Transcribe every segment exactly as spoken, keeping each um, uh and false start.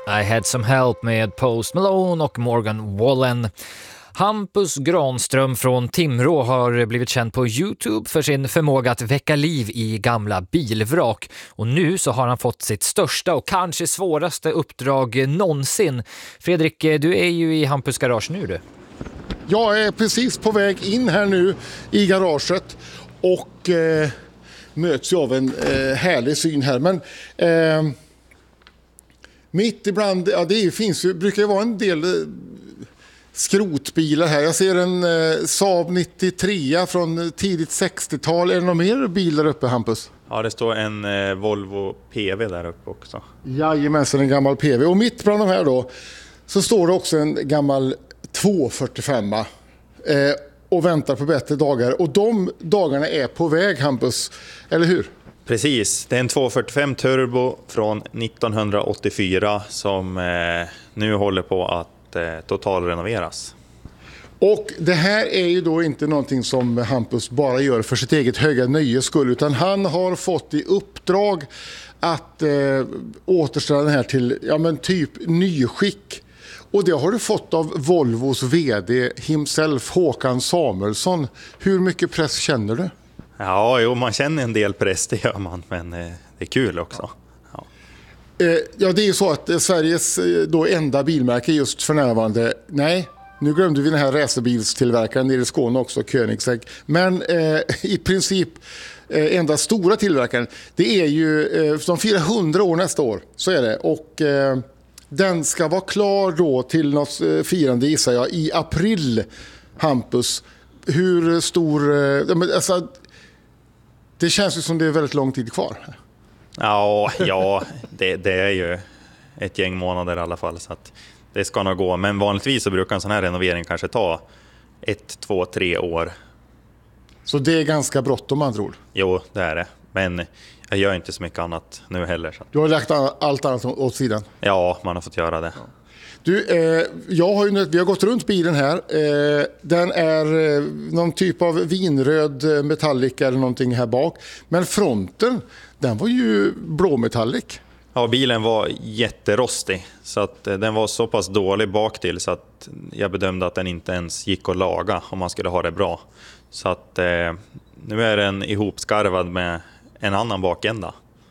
I had some help med Post Malone och Morgan Wallen. Hampus Granström från Timrå har blivit känd på YouTube för sin förmåga att väcka liv i gamla bilvrak. Och nu så har han fått sitt största och kanske svåraste uppdrag någonsin. Fredrik, du är ju i Hampus garage nu du. Jag är precis på väg in här nu i garaget och eh, möts av en eh, härlig syn här. Men eh, mitt ibland, ja det finns ju, brukar ju vara en del eh, skrotbilar här. Jag ser en eh, Saab nittiotre från tidigt sextiotal. Är det några mer bilar uppe, Hampus? Ja, det står en eh, Volvo P V där uppe också. Jajamensan, en gammal P V. Och mitt bland de här då så står det också en gammal tvåhundrafyrtiofem eh, och väntar på bättre dagar. Och de dagarna är på väg, Hampus, eller hur? Precis, det är en tvåhundrafyrtiofem Turbo från nittonhundraåttiofyra som eh, nu håller på att eh, totalrenoveras. Och det här är ju då inte någonting som Hampus bara gör för sitt eget höga nöjes skull, utan han har fått i uppdrag att eh, återställa den här till ja, men typ nyskick. Och det har du fått av Volvos vd himself, Håkan Samuelsson. Hur mycket press känner du? Ja, jo, man känner en del press, det gör man, men eh, det är kul också. Ja. Eh, ja, det är ju så att eh, Sveriges eh, då enda bilmärke just för närvarande, nej, nu glömde vi den här racerbilstillverkaren nere i Skåne också, Koenigsegg. Men eh, i princip eh, enda stora tillverkaren, det är ju, eh, de firar hundra år nästa år, så är det. Och eh, den ska vara klar då till något eh, firande, gissar jag, i april, Hampus. Hur stor, eh, alltså, det känns ju som det är väldigt lång tid kvar. Ja, ja det, det är ju ett gäng månader i alla fall, så att det ska nog gå. Men vanligtvis så brukar en sån här renovering kanske ta ett, två, tre år. Så det är ganska bråttom, man tror? Jo, det är det. Men jag gör inte så mycket annat nu heller. Så. Du har lagt allt annat åt sidan? Ja, man har fått göra det. Ja. Du, eh, jag har ju, vi har gått runt bilen här. Eh, den är eh, någon typ av vinröd metallic eller någonting här bak. Men fronten, den var ju blåmetallic. Ja, bilen var jätterostig. Så att eh, den var så pass dålig bak till så att jag bedömde att den inte ens gick att laga om man skulle ha det bra. Så att eh, nu är den ihopskarvad med en annan bakända.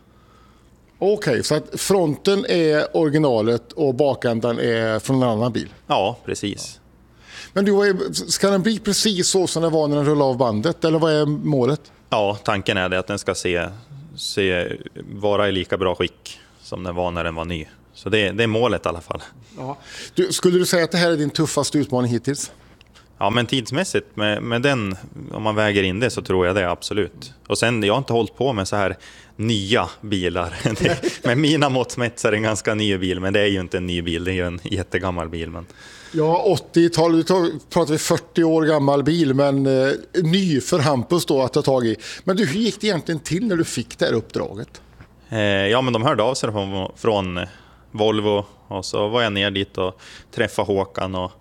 Okej, okay, så att fronten är originalet och bakändan är från en annan bil? Ja, precis. Men du, ska den bli precis så som den var när den rullade av bandet, eller vad är målet? Ja, tanken är det att den ska se, se, vara i lika bra skick som den var när den var ny. Så det, det är målet i alla fall. Ja. Du, skulle du säga att det här är din tuffaste utmaning hittills? Ja, men tidsmässigt med, med den, om man väger in det, så tror jag det absolut. Och sen, jag har inte hållit på med så här nya bilar. Med mina mått mätt så är det en ganska ny bil, men det är ju inte en ny bil, det är ju en jättegammal bil. Men... Ja, åttiotalet, pratar vi fyrtio år gammal bil, men eh, ny för Hampus då att ta tag i. Men du, hur gick det egentligen till när du fick det här uppdraget? Eh, ja, men de hörde av sig från, från Volvo, och så var jag ner dit och träffade Håkan och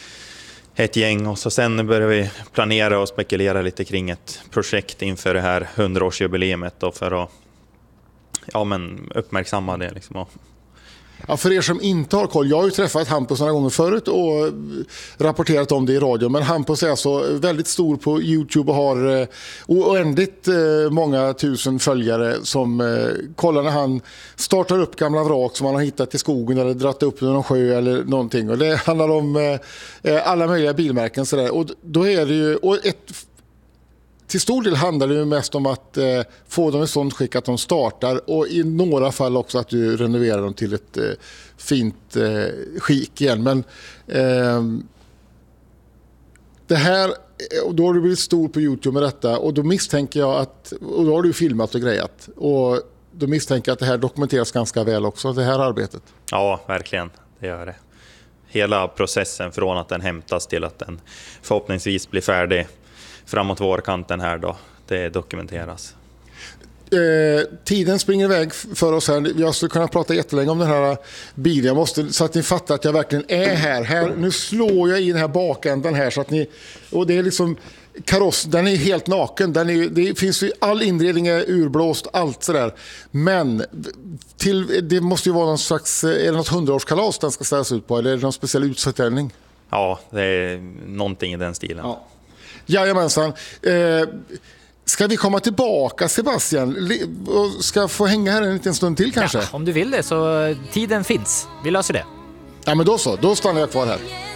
ett gäng, och så sen började vi planera och spekulera lite kring ett projekt inför det här hundraårsjubileumet och för att ja, men uppmärksamma det liksom. Ja, för er som inte har koll, jag har ju träffat Hampus några gånger förut och rapporterat om det i radio, men Hampus är alltså väldigt stor på YouTube och har oändligt många tusen följare som kollar när han startar upp gamla vrak som han har hittat i skogen eller dratt upp i någon sjö eller någonting, och det handlar om alla möjliga bilmärken sådär. Och då är det ju, och ett till stor del handlar det ju mest om att eh, få dem i sånt skick att de startar, och i några fall också att du renoverar dem till ett eh, fint eh, skick igen. Men eh, det här, och då har du blivit stor på YouTube med detta, och då misstänker jag att, och då har du filmat och grejat, och då misstänker jag att det här dokumenteras ganska väl också, det här arbetet. Ja, verkligen, det gör det. Hela processen från att den hämtas till att den förhoppningsvis blir färdig framåt vårkanten här då, det dokumenteras. Eh, tiden springer iväg för oss här. Jag skulle kunna prata jättelänge om den här bilen. Jag måste, så att ni fattar att jag verkligen är här. här. Nu slår jag i den här bakändan här så att ni, och det är liksom kaross, den är helt naken. Den är, det finns ju, all inredning är urblåst, allt sådär. Men till, det måste ju vara någon slags, är det något hundraårskalas den ska ställas ut på? Eller är det någon speciell utsättning? Ja, det är någonting i den stilen. Ja. Jajamensan. Eh, ska vi komma tillbaka, Sebastian? Och ska få hänga här en liten stund till kanske? Ja, om du vill det så tiden finns. Vi löser det. Ja, men då så. Då stannar jag kvar här.